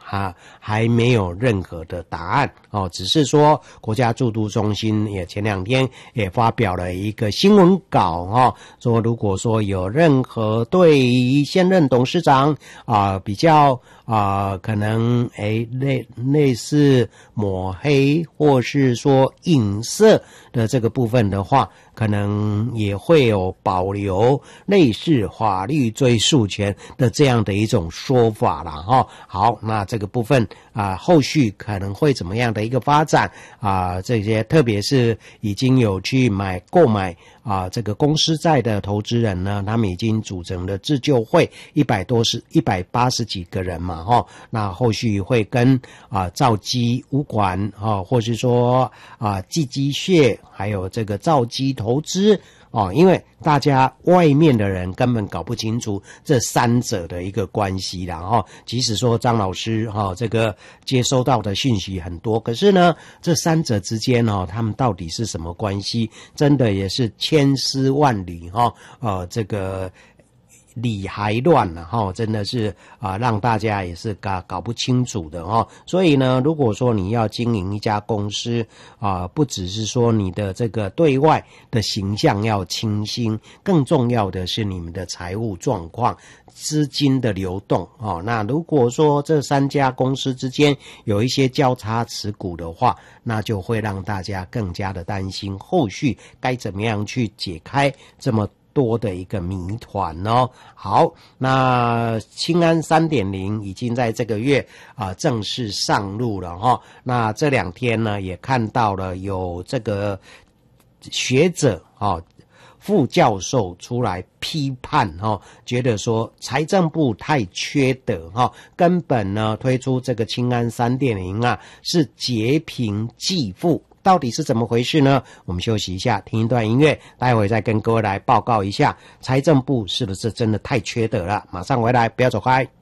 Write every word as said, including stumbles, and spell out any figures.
哈还没有任何的答案哦，只是说国家住都中心也前两天也发表了一个新闻稿哦，说如果说有任何对于现任董事长啊、呃、比较啊、呃、可能诶类类似抹黑或是说影射的这个部分的话，可能也会有保留类似法律追诉权的这样的一种说法啦哈。好，那这个部分啊、呃，后续可能会怎么样的一个发展啊、呃？这些特别是已经有去买购买啊、呃、这个公司债的投资人呢，他们已经组成了自救会，一百多十一百八十几个人嘛哈。那后续会跟啊、呃、造机物管啊，或是说啊技机械，还有这个造机投资。哦，因为大家外面的人根本搞不清楚这三者的一个关系啦哈。即使说张老师哈、哦、这个接收到的讯息很多，可是呢，这三者之间哦，他们到底是什么关系？真的也是千丝万缕哈。呃，这个。理还乱了哈，真的是啊、呃，让大家也是搞搞不清楚的哈。所以呢，如果说你要经营一家公司啊、呃，不只是说你的这个对外的形象要清新，更重要的是你们的财务状况、资金的流动哦。那如果说这三家公司之间有一些交叉持股的话，那就会让大家更加的担心，后续该怎么样去解开这么多的一个谜团哦。好，那青安 三点零 已经在这个月啊、呃、正式上路了哈、哦。那这两天呢也看到了有这个学者啊、哦、副教授出来批判哈、哦，觉得说财政部太缺德哈、哦，根本呢推出这个青安 三点零 啊是劫贫济富。到底是怎么回事呢？我们休息一下，听一段音乐，待会再跟各位来报告一下财政部是不是真的太缺德了。马上回来，不要走开。